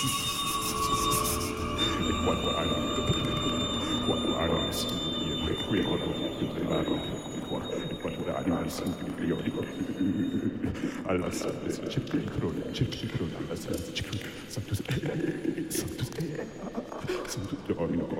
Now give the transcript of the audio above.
quando animali stupidi e requierono e quando da animali stupidi io dico alla stanza c'è piccolo alla stanza c'è sanctus sanctus domino